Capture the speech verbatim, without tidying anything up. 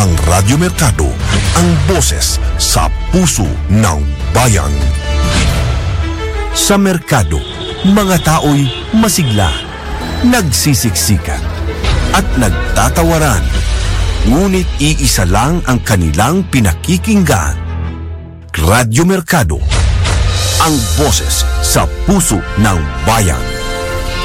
Ang Radyo Mercado, ang boses sa puso ng bayan. Sa merkado, mga tao'y masigla, nagsisiksikan, at nagtatawaran. Ngunit iisa lang ang kanilang pinakikinggan. Radyo Mercado, ang boses sa puso ng bayan.